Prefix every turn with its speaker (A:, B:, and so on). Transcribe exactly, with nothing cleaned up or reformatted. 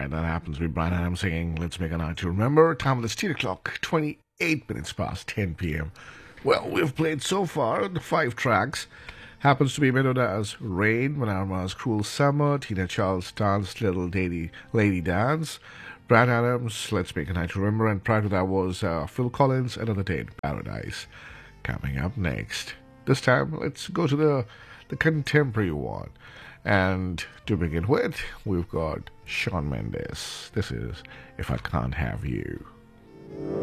A: and that happens to be Brian Adams singing Let's Make a Night to Remember. Time of the steel clock, twenty-eight minutes past ten p.m. Well, we've played so far the five tracks. Happens to be Meloda's Rain, Manarma's Cruel Summer, Tina Charles' Dance, Little Lady, Lady Dance, Brian Adams, Let's Make a Night to Remember, and prior to that was uh, Phil Collins, Another Day in Paradise. Coming up next. This time, let's go to the, the contemporary one. And to begin with, we've got Shawn Mendes. This is If I Can't Have You.